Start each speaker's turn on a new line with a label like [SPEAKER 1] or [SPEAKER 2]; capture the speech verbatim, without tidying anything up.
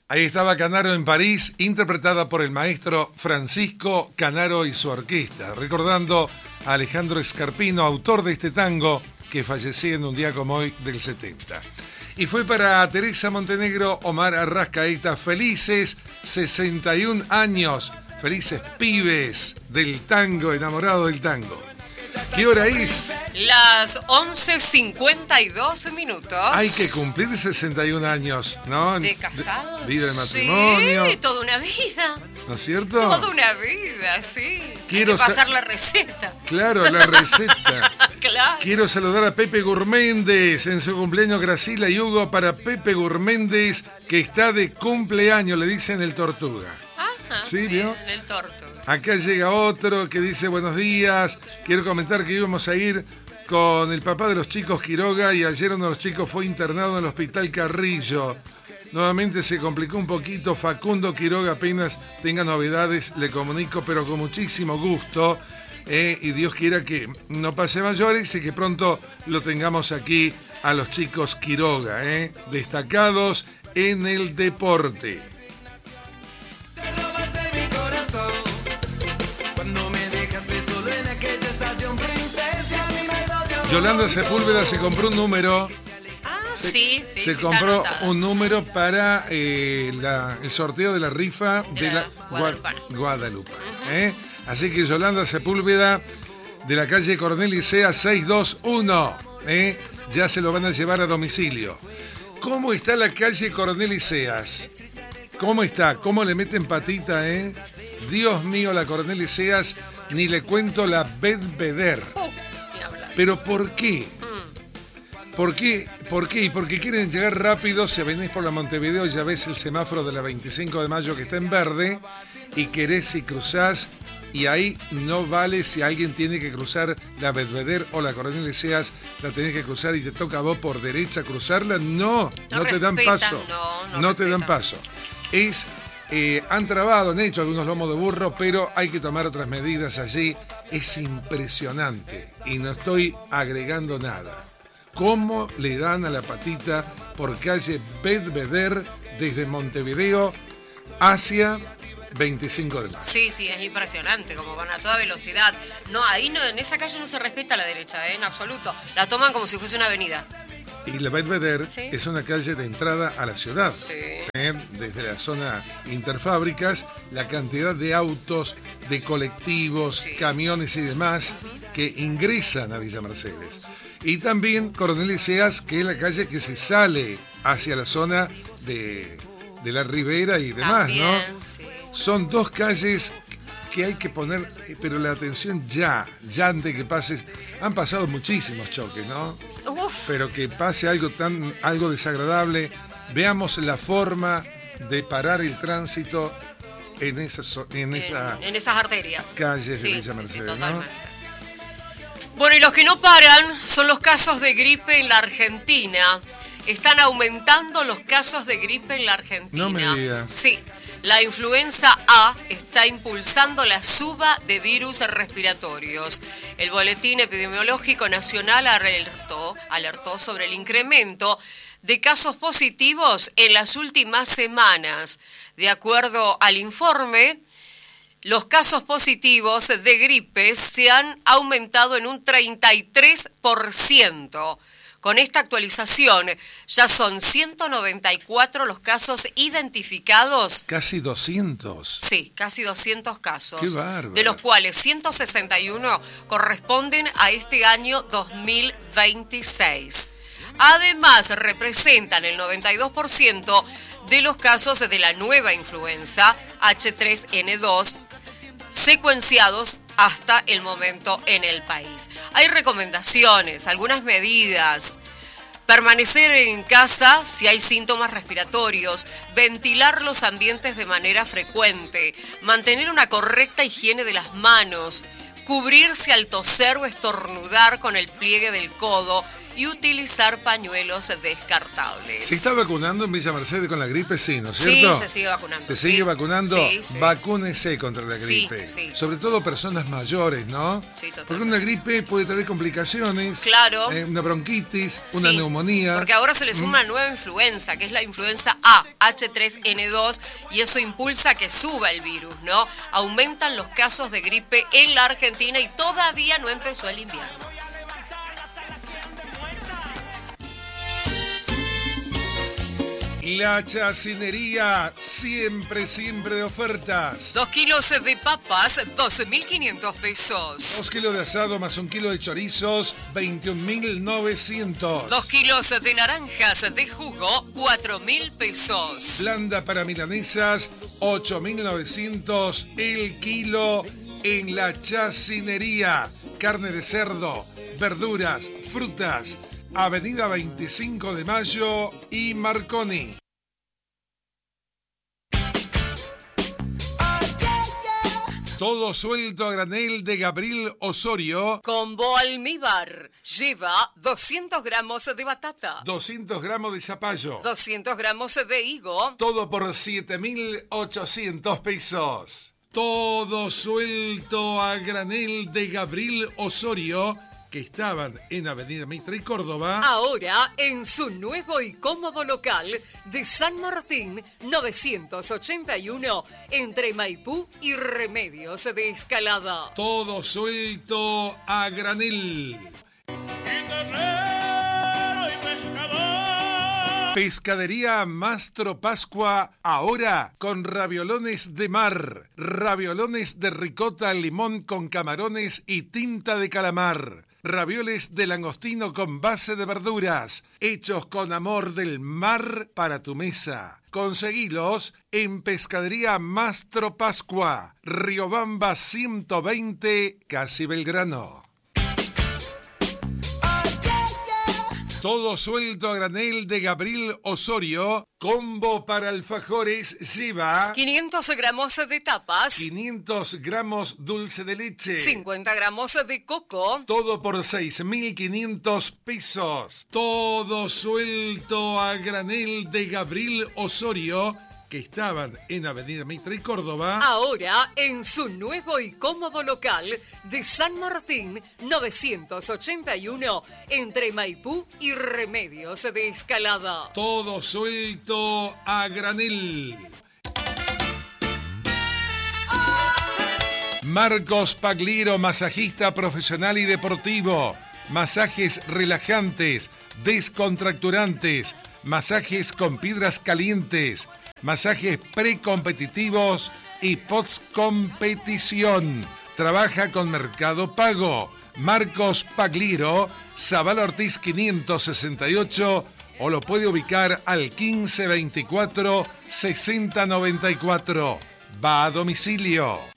[SPEAKER 1] Ahí estaba Canaro en París, interpretada por el maestro Francisco Canaro y su orquesta, recordando a Alejandro Scarpino, autor de este tango que fallecía en un día como hoy del setenta. Y fue para Teresa Montenegro, Omar Arrascaeta, felices sesenta y un años, felices pibes del tango, enamorado del tango. ¿Qué hora es?
[SPEAKER 2] Las once cincuenta y dos minutos.
[SPEAKER 1] Hay que cumplir sesenta y un años, ¿no?
[SPEAKER 2] ¿De casados?
[SPEAKER 1] De vida de matrimonio.
[SPEAKER 2] Sí, toda una vida.
[SPEAKER 1] ¿No es cierto?
[SPEAKER 2] Toda una vida, sí.
[SPEAKER 1] Quiero
[SPEAKER 2] Hay que pasar
[SPEAKER 1] sa-
[SPEAKER 2] la receta.
[SPEAKER 1] Claro, la receta.
[SPEAKER 2] Claro.
[SPEAKER 1] Quiero saludar a Pepe Gurméndez en su cumpleaños, Graciela y Hugo, para Pepe Gurméndez, que está de cumpleaños, le dicen el Tortuga.
[SPEAKER 2] Ajá,
[SPEAKER 1] ¿Sí, vio?
[SPEAKER 2] en el torto.
[SPEAKER 1] Acá llega otro que dice buenos días. Quiero comentar que íbamos a ir con el papá de los chicos Quiroga y ayer uno de los chicos fue internado en el hospital Carrillo. Nuevamente se complicó un poquito. Facundo Quiroga, apenas tenga novedades, le comunico, pero con muchísimo gusto. Eh, y Dios quiera que no pase mayores y que pronto lo tengamos aquí a los chicos Quiroga, eh, destacados en el deporte. Yolanda Sepúlveda se compró un número.
[SPEAKER 2] Ah,
[SPEAKER 1] Se,
[SPEAKER 2] sí, sí.
[SPEAKER 1] se
[SPEAKER 2] sí,
[SPEAKER 1] compró
[SPEAKER 2] está anotada.
[SPEAKER 1] un número para eh, la, el sorteo de la rifa de,
[SPEAKER 2] De la
[SPEAKER 1] la
[SPEAKER 2] Guadalupana.
[SPEAKER 1] Gua- Guadalupe. ¿eh? Así que Yolanda Sepúlveda, de la calle Coronel Licea seiscientos veintiuno, ¿eh? ya se lo van a llevar a domicilio. ¿Cómo está la calle Coronel Liceas? ¿Cómo está? ¿Cómo le meten patita, eh? Dios mío, la Coronel Liceas, ni le cuento la Bedveder.
[SPEAKER 2] Uh, ni hablar.
[SPEAKER 1] ¿Pero por qué? ¿Por qué? ¿Por qué? Y porque quieren llegar rápido. Si venís por la Montevideo ya ves el semáforo de la veinticinco de mayo que está en verde y querés y cruzás, y ahí no vale si alguien tiene que cruzar la Bedveder o la Coronel Liceas, la tenés que cruzar y te toca a vos por derecha cruzarla. No, no,
[SPEAKER 2] No
[SPEAKER 1] te dan
[SPEAKER 2] respetan,
[SPEAKER 1] paso.
[SPEAKER 2] no, no
[SPEAKER 1] no te dan
[SPEAKER 2] respetan.
[SPEAKER 1] paso. Es, eh, han trabado, han hecho algunos lomos de burro, pero hay que tomar otras medidas allí. Es impresionante y no estoy agregando nada. ¿Cómo le dan a la patita por calle Bedveder desde Montevideo hacia veinticinco de mayo?
[SPEAKER 2] Sí, sí, es impresionante, como van a toda velocidad. No, ahí no, en esa calle no se respeta la derecha, ¿eh? En absoluto. La toman como si fuese una avenida.
[SPEAKER 1] Y la Bedveder
[SPEAKER 2] Sí.
[SPEAKER 1] es una calle de entrada a la ciudad.
[SPEAKER 2] Sí.
[SPEAKER 1] ¿eh? Desde la zona Interfábricas, la cantidad de autos, de colectivos,
[SPEAKER 2] Sí.
[SPEAKER 1] camiones y demás que ingresan a Villa Mercedes. Y también Coronel Liceas, que es la calle que se sale hacia la zona de, de la Ribera y demás,
[SPEAKER 2] También,
[SPEAKER 1] ¿no?
[SPEAKER 2] sí.
[SPEAKER 1] Son dos calles que hay que poner, pero la atención ya, ya antes que pases. Han pasado muchísimos choques, ¿no?
[SPEAKER 2] Uf,
[SPEAKER 1] Pero que pase algo tan algo desagradable, veamos la forma de parar el tránsito en esa zo- en,
[SPEAKER 2] en,
[SPEAKER 1] esa
[SPEAKER 2] en esas arterias.
[SPEAKER 1] calles de
[SPEAKER 2] Sí,
[SPEAKER 1] Villa
[SPEAKER 2] sí, sí,
[SPEAKER 1] Mercedes, ¿no?
[SPEAKER 2] totalmente. Bueno, y los que no paran son los casos de gripe en la Argentina. Están aumentando los casos de gripe en la Argentina.
[SPEAKER 1] No me diga.
[SPEAKER 2] Sí, la influenza A está impulsando la suba de virus respiratorios. El Boletín Epidemiológico Nacional alertó, alertó sobre el incremento de casos positivos en las últimas semanas. De acuerdo al informe, los casos positivos de gripe se han aumentado en un treinta y tres por ciento. Con esta actualización ya son ciento noventa y cuatro los casos identificados.
[SPEAKER 1] Casi doscientos.
[SPEAKER 2] Sí, casi doscientos casos.
[SPEAKER 1] Qué bárbaro.
[SPEAKER 2] De los cuales ciento sesenta y uno corresponden a este año dos mil veintiséis. Además, representan el noventa y dos por ciento de los casos de la nueva influenza H tres N dos secuenciados hasta el momento en el país. Hay recomendaciones, algunas medidas. Permanecer en casa si hay síntomas respiratorios, ventilar los ambientes de manera frecuente, mantener una correcta higiene de las manos, cubrirse al toser o estornudar con el pliegue del codo y utilizar pañuelos descartables.
[SPEAKER 1] ¿Se está vacunando en Villa Mercedes con la gripe? Sí, ¿no es cierto?
[SPEAKER 2] Sí, se sigue vacunando.
[SPEAKER 1] ¿Se
[SPEAKER 2] sí.
[SPEAKER 1] sigue vacunando?
[SPEAKER 2] Sí, sí.
[SPEAKER 1] Vacúnese contra la gripe.
[SPEAKER 2] Sí, sí.
[SPEAKER 1] Sobre todo personas mayores, ¿no?
[SPEAKER 2] Sí, totalmente.
[SPEAKER 1] Porque una gripe puede traer complicaciones.
[SPEAKER 2] Claro.
[SPEAKER 1] Eh, una bronquitis,
[SPEAKER 2] Sí,
[SPEAKER 1] una neumonía.
[SPEAKER 2] Porque ahora se le suma una nueva influenza, que es la influenza A, H tres N dos, y eso impulsa que suba el virus, ¿no? Aumentan los casos de gripe en la Argentina y todavía no empezó el invierno.
[SPEAKER 1] La chacinería, siempre, siempre de ofertas.
[SPEAKER 2] Dos kilos de papas, doce mil quinientos pesos.
[SPEAKER 1] Dos kilos de asado más un kilo de chorizos, veintiún mil novecientos.
[SPEAKER 2] Dos kilos de naranjas de jugo, cuatro mil pesos.
[SPEAKER 1] Blanda para milanesas, ocho mil novecientos el kilo en la chacinería. Carne de cerdo, verduras, frutas. Avenida veinticinco de Mayo y Marconi. Todo suelto a granel de Gabriel Osorio.
[SPEAKER 2] Combo almíbar. Lleva doscientos gramos de batata.
[SPEAKER 1] doscientos gramos de zapallo.
[SPEAKER 2] doscientos gramos de higo.
[SPEAKER 1] Todo por siete mil ochocientos pesos. Todo suelto a granel de Gabriel Osorio, que estaban en Avenida Mitre y Córdoba.
[SPEAKER 2] Ahora en su nuevo y cómodo local de San Martín novecientos ochenta y uno entre Maipú y Remedios de Escalada.
[SPEAKER 1] Todo suelto a granel. Pescadería Mastro Pascua, ahora con raviolones de mar, raviolones de ricota, limón con camarones y tinta de calamar. Ravioles de langostino con base de verduras, hechos con amor del mar para tu mesa. Conseguilos en Pescadería Mastro Pascua, Riobamba ciento veinte, casi Belgrano. Todo suelto a granel de Gabriel Osorio. Combo para alfajores lleva
[SPEAKER 2] quinientos gramos de tapas.
[SPEAKER 1] quinientos gramos dulce de leche.
[SPEAKER 2] cincuenta gramos de coco.
[SPEAKER 1] Todo por seis mil quinientos pesos. Todo suelto a granel de Gabriel Osorio, que estaban en Avenida Mitre y Córdoba.
[SPEAKER 2] Ahora en su nuevo y cómodo local de San Martín novecientos ochenta y uno entre Maipú y Remedios de Escalada.
[SPEAKER 1] Todo suelto a granel. Marcos Pagliero, masajista profesional y deportivo. Masajes relajantes, descontracturantes, masajes con piedras calientes, masajes precompetitivos y post-competición. Trabaja con Mercado Pago. Marcos Pagliero, Zabala Ortiz quinientos sesenta y ocho, o lo puede ubicar al quince veinticuatro sesenta noventa y cuatro. Va a domicilio.